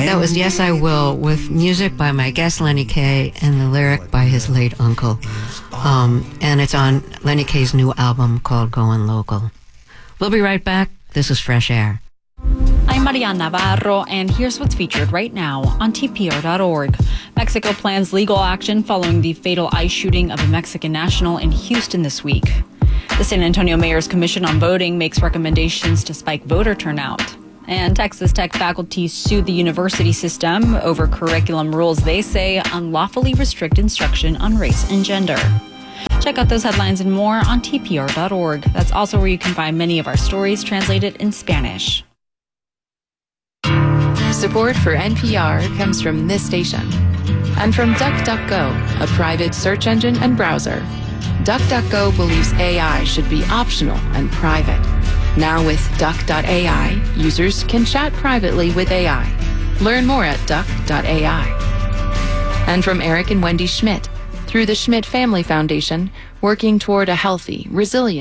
That was Yes I Will, with music by my guest Lenny Kaye and the lyric by his late uncle. And it's on Lenny Kaye's new album called Going Local. We'll be right back. This is Fresh Air. I'm Marian Navarro, and here's what's featured right now on TPR.org. Mexico plans legal action following the fatal ICE shooting of a Mexican national in Houston this week. The San Antonio Mayor's Commission on Voting makes recommendations to spike voter turnout. And Texas Tech faculty sued the university system over curriculum rules they say unlawfully restrict instruction on race and gender. Check out those headlines and more on TPR.org. That's also where you can find many of our stories translated in Spanish. Support for NPR comes from this station and from DuckDuckGo, a private search engine and browser. DuckDuckGo believes AI should be optional and private. Now with Duck.ai, users can chat privately with AI. Learn more at Duck.ai. And from Eric and Wendy Schmidt, through the Schmidt Family Foundation, working toward a healthy, resilient